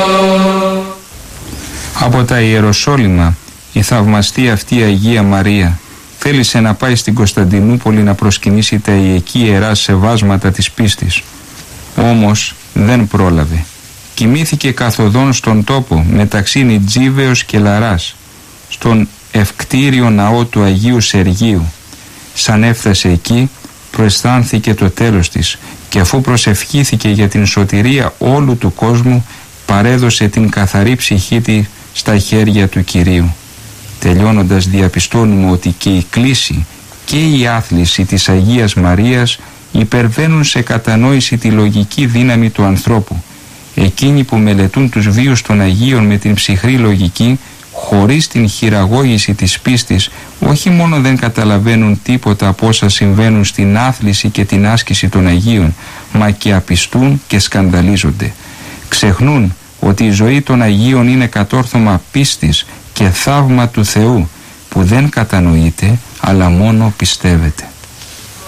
Από τα Ιεροσόλυμα η θαυμαστή αυτή Αγία Μαρία θέλησε να πάει στην Κωνσταντινούπολη να προσκυνήσει τα εκεί ιερά σεβάσματα της πίστης. Όμως δεν πρόλαβε. Κοιμήθηκε καθοδόν στον τόπο μεταξύ Νιτζίβεως και Λαράς, στον ευκτήριο ναό του Αγίου Σεργίου. Σαν έφτασε εκεί, προαισθάνθηκε το τέλος της και αφού προσευχήθηκε για την σωτηρία όλου του κόσμου, παρέδωσε την καθαρή ψυχή της στα χέρια του Κυρίου. Τελειώνοντας διαπιστώνουμε ότι και η κλίση και η άθληση της Αγίας Μαρίας υπερβαίνουν σε κατανόηση τη λογική δύναμη του ανθρώπου. Εκείνοι που μελετούν τους βίους των Αγίων με την ψυχρή λογική, χωρίς την χειραγώγηση της πίστης, όχι μόνο δεν καταλαβαίνουν τίποτα από όσα συμβαίνουν στην άθληση και την άσκηση των Αγίων, μα και απιστούν και σκανδαλίζονται. Ξεχνούν ότι η ζωή των Αγίων είναι κατόρθωμα πίστης και θαύμα του Θεού, που δεν κατανοείται αλλά μόνο πιστεύεται.